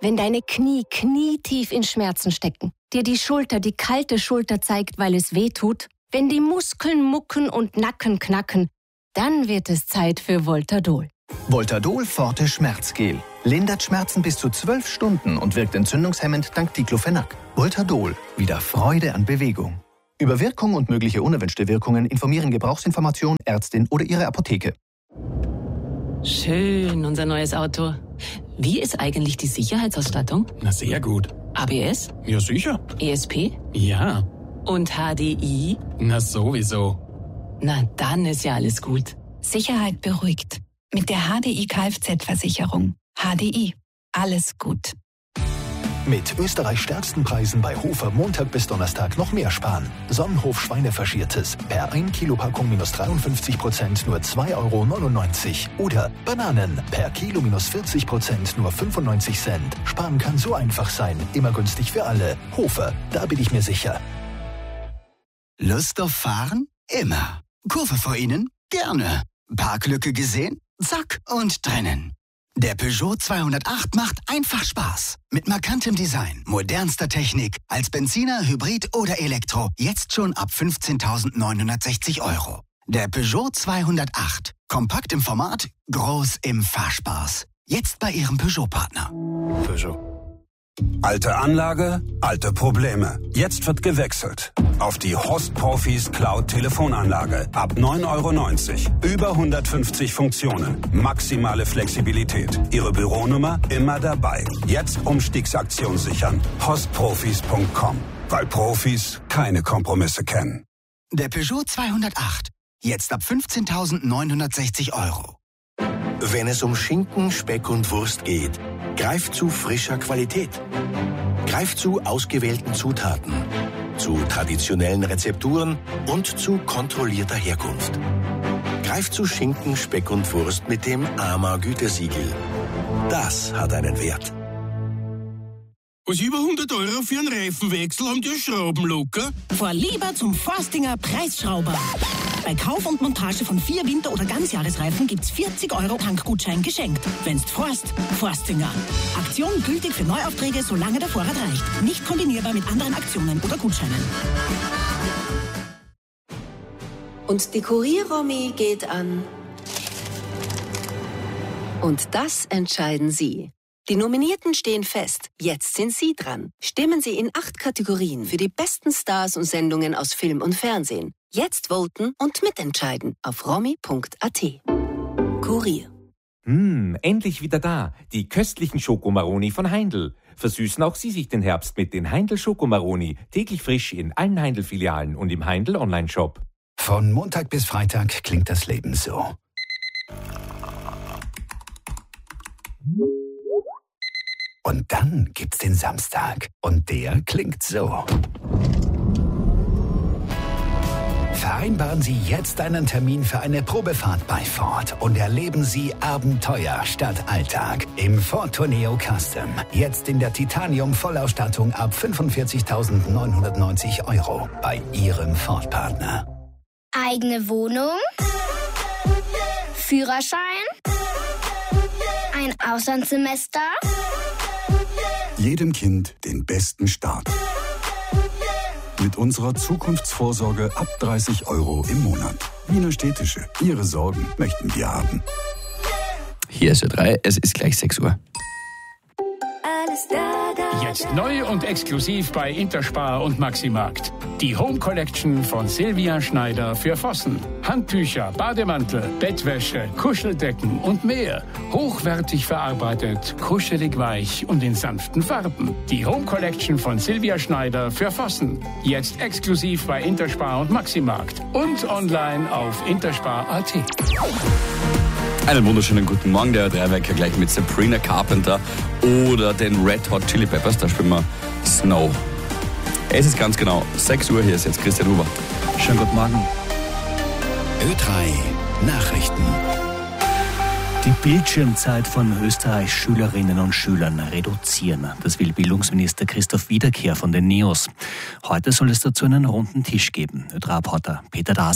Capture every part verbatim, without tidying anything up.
Wenn deine Knie knietief in Schmerzen stecken, dir die Schulter die kalte Schulter zeigt, weil es weh tut, wenn die Muskeln mucken und Nacken knacken, dann wird es Zeit für Voltadol. Voltadol Forte Schmerzgel. Lindert Schmerzen bis zu zwölf Stunden und wirkt entzündungshemmend dank Diclofenac. Voltadol. Wieder Freude an Bewegung. Über Wirkung und mögliche unerwünschte Wirkungen informieren Gebrauchsinformation, Ärztin oder Ihre Apotheke. Schön, unser neues Auto. Wie ist eigentlich die Sicherheitsausstattung? Na, sehr gut. A B S? Ja, sicher. E S P? Ja. Und H D I? Na, sowieso. Na, dann ist ja alles gut. Sicherheit beruhigt. Mit der H D I Kfz-Versicherung. H D I. Alles gut. Mit Österreichs stärksten Preisen bei Hofer Montag bis Donnerstag noch mehr sparen. Sonnenhof Schweinefaschiertes per ein Kilo Packung minus dreiundfünfzig Prozent nur zwei Euro neunundneunzig. Oder Bananen per Kilo minus vierzig Prozent nur fünfundneunzig Cent. Sparen kann so einfach sein. Immer günstig für alle. Hofer, da bin ich mir sicher. Lust auf Fahren? Immer. Kurve vor Ihnen? Gerne. Parklücke gesehen? Zack und drinnen. Der Peugeot zweihundertacht macht einfach Spaß. Mit markantem Design, modernster Technik, als Benziner, Hybrid oder Elektro. Jetzt schon ab fünfzehntausendneunhundertsechzig Euro. Der Peugeot zweihundertacht. Kompakt im Format, groß im Fahrspaß. Jetzt bei Ihrem Peugeot-Partner. Peugeot. Alte Anlage, alte Probleme. Jetzt wird gewechselt. Auf die Horst Profis Cloud Telefonanlage. Ab neun Euro neunzig. Über hundertfünfzig Funktionen. Maximale Flexibilität. Ihre Büronummer immer dabei. Jetzt Umstiegsaktion sichern. horst profis punkt com. Weil Profis keine Kompromisse kennen. Der Peugeot zweihundertacht. Jetzt ab fünfzehntausendneunhundertsechzig Euro. Wenn es um Schinken, Speck und Wurst geht, greift zu frischer Qualität. Greift zu ausgewählten Zutaten, zu traditionellen Rezepturen und zu kontrollierter Herkunft. Greift zu Schinken, Speck und Wurst mit dem A M A-Gütesiegel. Das hat einen Wert. Was über hundert Euro für einen Reifenwechsel haben die Schrauben locker? Fahr lieber zum Forstinger Preisschrauber. Bei Kauf und Montage von vier Winter- oder Ganzjahresreifen gibt's vierzig Euro Tankgutschein geschenkt. Wenn's Forst, Forstinger. Aktion gültig für Neuaufträge, solange der Vorrat reicht. Nicht kombinierbar mit anderen Aktionen oder Gutscheinen. Und die Kurier-Romy geht an. Und das entscheiden Sie. Die Nominierten stehen fest. Jetzt sind Sie dran. Stimmen Sie in acht Kategorien für die besten Stars und Sendungen aus Film und Fernsehen. Jetzt voten und mitentscheiden auf romy punkt a t. Kurier. Hm, endlich wieder da. Die köstlichen Schokomaroni von Heindl. Versüßen auch Sie sich den Herbst mit den Heindl Schokomaroni. Täglich frisch in allen Heindl-Filialen und im Heindl Online-Shop. Von Montag bis Freitag klingt das Leben so. Und dann gibt's den Samstag. Und der klingt so. Vereinbaren Sie jetzt einen Termin für eine Probefahrt bei Ford und erleben Sie Abenteuer statt Alltag im Ford Tourneo Custom. Jetzt in der Titanium-Vollausstattung ab fünfundvierzigtausendneunhundertneunzig Euro bei Ihrem Ford-Partner. Eigene Wohnung, Führerschein, ein Auslandssemester. Jedem Kind den besten Start. Mit unserer Zukunftsvorsorge ab dreißig Euro im Monat. Wiener Städtische. Ihre Sorgen möchten wir haben. Hier ist Ö drei, es ist gleich sechs Uhr. Jetzt neu und exklusiv bei Interspar und Maximarkt. Die Home Collection von Silvia Schneider für Vossen. Handtücher, Bademantel, Bettwäsche, Kuscheldecken und mehr. Hochwertig verarbeitet, kuschelig weich und in sanften Farben. Die Home Collection von Silvia Schneider für Vossen. Jetzt exklusiv bei Interspar und Maximarkt. Und online auf interspar punkt a t. Einen wunderschönen guten Morgen, der Dreiwerker gleich mit Sabrina Carpenter oder den Red Hot Chili Peppers, da spielen wir Snow. Es ist ganz genau sechs Uhr, hier ist jetzt Christian Huber. Schönen guten Morgen. Ö drei Nachrichten. Die Bildschirmzeit von Österreichs Schülerinnen und Schülern reduzieren. Das will Bildungsminister Christoph Wiederkehr von den NEOS. Heute soll es dazu einen runden Tisch geben. Ö drei Reporter Peter Daser.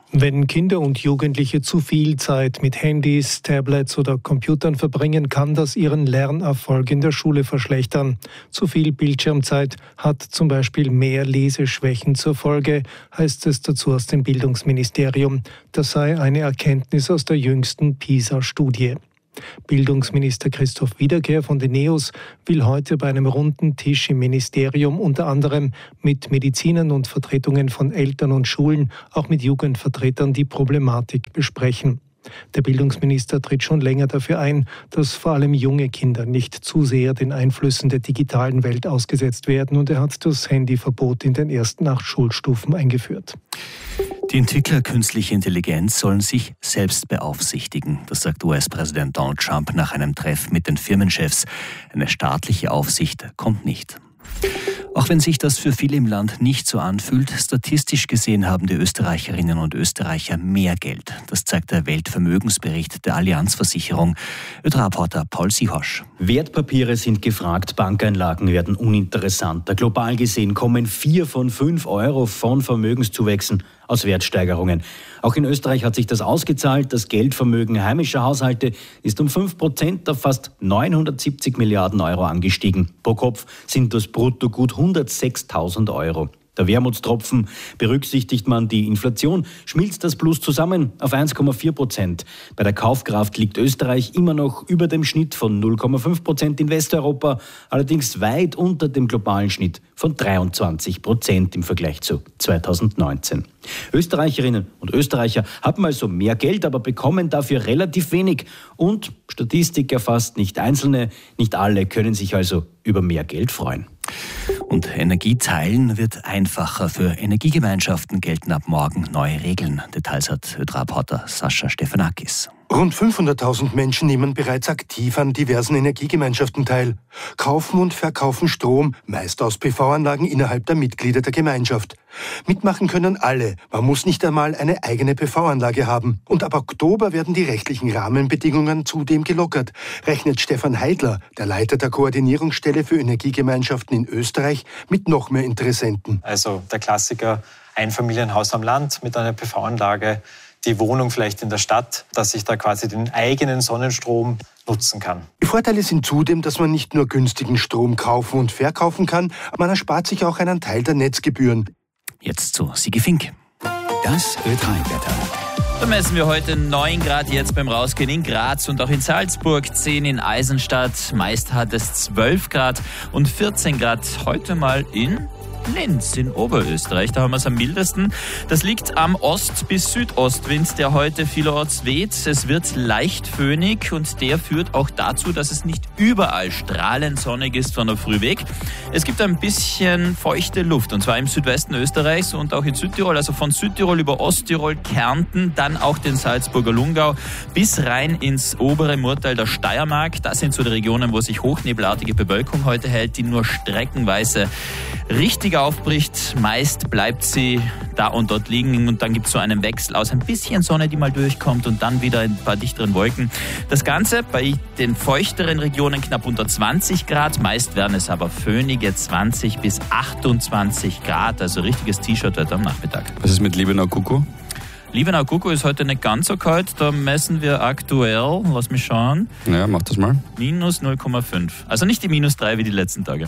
Wenn Kinder und Jugendliche zu viel Zeit mit Handys, Tablets oder Computern verbringen, kann das ihren Lernerfolg in der Schule verschlechtern. Zu viel Bildschirmzeit hat zum Beispiel mehr Leseschwächen zur Folge, heißt es dazu aus dem Bildungsministerium. Das sei eine Erkenntnis aus der jüngsten PISA-Studie. Bildungsminister Christoph Wiederkehr von den NEOS will heute bei einem runden Tisch im Ministerium unter anderem mit Medizinern und Vertretungen von Eltern und Schulen, auch mit Jugendvertretern die Problematik besprechen. Der Bildungsminister tritt schon länger dafür ein, dass vor allem junge Kinder nicht zu sehr den Einflüssen der digitalen Welt ausgesetzt werden, und er hat das Handyverbot in den ersten acht Schulstufen eingeführt. Die Entwickler künstlicher Intelligenz sollen sich selbst beaufsichtigen. Das sagt U S-Präsident Donald Trump nach einem Treffen mit den Firmenchefs. Eine staatliche Aufsicht kommt nicht. Auch wenn sich das für viele im Land nicht so anfühlt, statistisch gesehen haben die Österreicherinnen und Österreicher mehr Geld. Das zeigt der Weltvermögensbericht der Allianz-Versicherung. Ö-Reporter Paul Siehosch. Wertpapiere sind gefragt, Bankeinlagen werden uninteressanter. Global gesehen kommen vier von fünf Euro von Vermögenszuwächsen aus Wertsteigerungen. Auch in Österreich hat sich das ausgezahlt. Das Geldvermögen heimischer Haushalte ist um fünf Prozent auf fast neunhundertsiebzig Milliarden Euro angestiegen. Pro Kopf sind das brutto gut hundertsechstausend Euro. Der Wermutstropfen: berücksichtigt man die Inflation, schmilzt das Plus zusammen auf eins Komma vier Prozent. Bei der Kaufkraft liegt Österreich immer noch über dem Schnitt von null Komma fünf Prozent in Westeuropa, allerdings weit unter dem globalen Schnitt von dreiundzwanzig Prozent im Vergleich zu zweitausendneunzehn. Österreicherinnen und Österreicher haben also mehr Geld, aber bekommen dafür relativ wenig. Und Statistik erfasst nicht Einzelne, nicht alle können sich also über mehr Geld freuen. Und Energieteilen wird einfacher. Für Energiegemeinschaften gelten ab morgen neue Regeln. Details hat Ö-Reporter Sascha Stefanakis. Rund fünfhunderttausend Menschen nehmen bereits aktiv an diversen Energiegemeinschaften teil, kaufen und verkaufen Strom, meist aus P V-Anlagen innerhalb der Mitglieder der Gemeinschaft. Mitmachen können alle, man muss nicht einmal eine eigene P V-Anlage haben. Und ab Oktober werden die rechtlichen Rahmenbedingungen zudem gelockert, rechnet Stefan Heidler, der Leiter der Koordinierungsstelle für Energiegemeinschaften in Österreich, mit noch mehr Interessenten. Also der Klassiker, Einfamilienhaus am Land mit einer P V-Anlage, die Wohnung vielleicht in der Stadt, dass ich da quasi den eigenen Sonnenstrom nutzen kann. Die Vorteile sind zudem, dass man nicht nur günstigen Strom kaufen und verkaufen kann, man erspart sich auch einen Teil der Netzgebühren. Jetzt zu Sigi Fink. Das Ö drei Wetter. Da messen wir heute neun Grad jetzt beim Rausgehen in Graz und auch in Salzburg, zehn in Eisenstadt, meist hat es zwölf Grad und vierzehn Grad heute mal in Linz in Oberösterreich, da haben wir es am mildesten. Das liegt am Ost- bis Südostwind, der heute vielerorts weht. Es wird leicht föhnig und der führt auch dazu, dass es nicht überall strahlend sonnig ist von der Früh weg. Es gibt ein bisschen feuchte Luft und zwar im Südwesten Österreichs und auch in Südtirol, also von Südtirol über Osttirol, Kärnten, dann auch den Salzburger Lungau bis rein ins obere Murtal der Steiermark. Das sind so die Regionen, wo sich hochnebelartige Bewölkung heute hält, die nur streckenweise richtig aufbricht. Meist bleibt sie da und dort liegen und dann gibt es so einen Wechsel aus ein bisschen Sonne, die mal durchkommt und dann wieder ein paar dichteren Wolken. Das Ganze bei den feuchteren Regionen knapp unter zwanzig Grad. Meist werden es aber föhnige zwanzig bis achtundzwanzig Grad, also richtiges T-Shirt-Wetter am Nachmittag. Was ist mit Liebenau-Kuckuck? Liebenau-Kuckuck ist heute nicht ganz so kalt. Da messen wir aktuell, lass mich schauen. Ja, mach das mal. Minus null Komma fünf. Also nicht die minus drei wie die letzten Tage.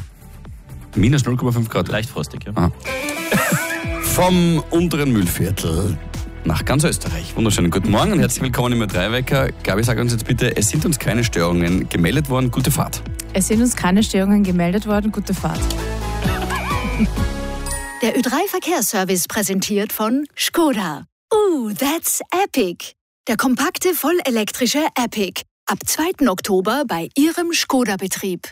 Minus null Komma fünf Grad. Leicht frostig, ja. Ah. Vom unteren Mühlviertel nach ganz Österreich. Wunderschönen guten Morgen und herzlich willkommen im Ö drei Wecker. Gabi, sag uns jetzt bitte, es sind uns keine Störungen gemeldet worden. Gute Fahrt. Es sind uns keine Störungen gemeldet worden. Gute Fahrt. Der Ö drei Verkehrsservice präsentiert von Skoda. Ooh, that's epic. Der kompakte, vollelektrische Epic. Ab zweiten Oktober bei Ihrem Skoda-Betrieb.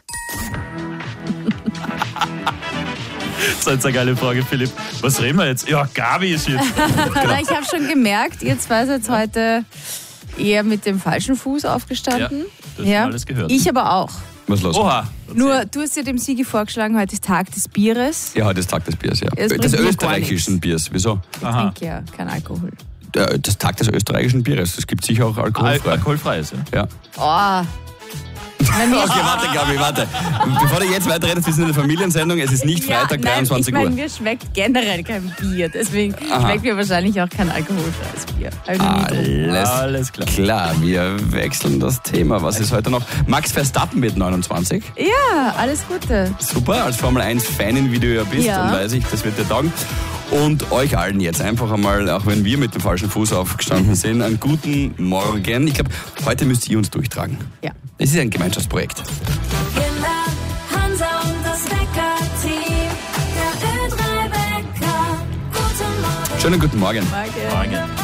Das ist jetzt eine geile Frage, Philipp. Was reden wir jetzt? Ja, Gabi ist jetzt. Genau. Ich habe schon gemerkt, ihr zwei seid heute eher mit dem falschen Fuß aufgestanden. Ja, das ja. alles gehört. Ich aber auch. Was los? Oha. Nur, du hast ja dem Sigi vorgeschlagen, heute ist Tag des Bieres. Ja, heute ist Tag des Biers, ja. Es des österreichischen Biers, wieso? Ich trinke ja kein Alkohol. Das Tag des österreichischen Bieres, es gibt sicher auch alkoholfrei. Al- alkoholfreies, ja. Ja. Oh. Okay, warte, Gabi, warte. bevor du jetzt weiterredest, wir sind in der Familiensendung, es ist nicht Freitag, ja, nein, dreiundzwanzig ich Uhr. meine, mir schmeckt generell kein Bier, deswegen Aha. schmeckt mir wahrscheinlich auch kein alkoholfreies Bier. Also Alles, Alles klar. klar. Wir wechseln das Thema. Was ist heute noch? Max Verstappen wird neunundzwanzig. Ja, alles Gute. Super, als Formel eins Fanin, wie du ja bist, Ja. dann weiß ich, das wird dir taugen. Und euch allen jetzt einfach einmal, auch wenn wir mit dem falschen Fuß aufgestanden sind, einen guten Morgen. Ich glaube, heute müsst ihr uns durchtragen. Ja. Es ist ein Gemeinschaftsprojekt. Hansa und das Wecker-Team, der Ö drei Wecker. Guten Morgen. Schönen guten Morgen. Morgen. Morgen.